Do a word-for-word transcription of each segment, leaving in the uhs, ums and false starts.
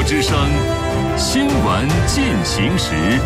之声新闻进行时。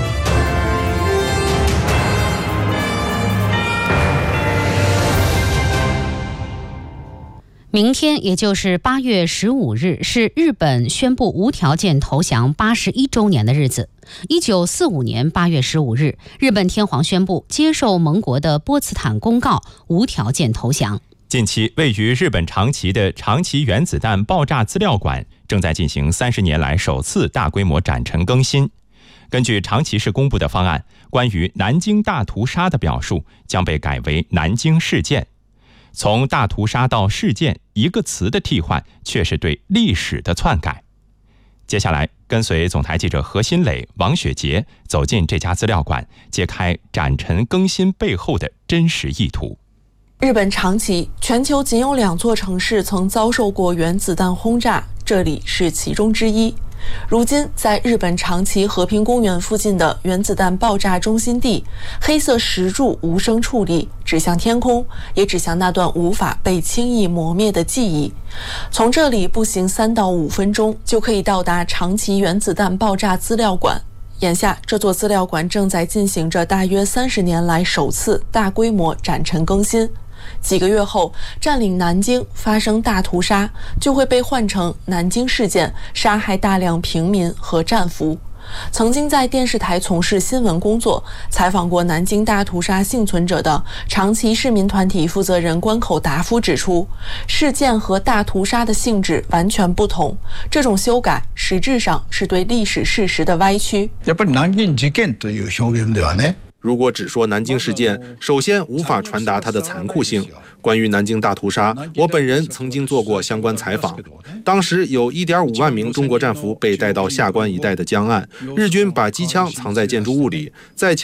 明天，也就是八月十五日，是日本宣布无条件投降八十一周年的日子。一九四五年八月十五日，日本天皇宣布接受盟国的波茨坦公告，无条件投降。 近期，位于日本长崎的长崎原子弹爆炸资料馆正在进行三十年来首次大规模展陈更新。根据长崎市公布的方案，关于南京大屠杀的表述将被改为南京事件。从大屠杀到事件，一个词的替换，却是对历史的篡改。接下来，跟随总台记者何新磊、王雪杰走进这家资料馆，揭开展陈更新背后的真实意图。 日本长崎，全球仅有两座城市曾遭受过原子弹轰炸，这里是其中之一。如今，在日本长崎和平公园附近的原子弹爆炸中心地，黑色石柱无声矗立，指向天空，也指向那段无法被轻易磨灭的记忆。从这里步行三到五分钟，就可以到达长崎原子弹爆炸资料馆。眼下，这座资料馆正在进行着大约三十年来首次大规模展陈更新。几个月后，占领南京发生大屠杀，就会被换成南京事件，杀害大量平民和战俘。曾经在电视台从事新闻工作，采访过南京大屠杀幸存者的长崎市民团体负责人关口达夫指出，事件和大屠杀的性质完全不同，这种修改实质上是对历史事实的歪曲。 やっぱり南京事件という表現ではね。 如果只说南京事件，首先无法传达它的残酷性。关于南京大屠杀，我本人曾经做过相关采访，当时有 一点五万名中国战俘被带到下关一带的江岸，日军把机枪藏在建筑物里，在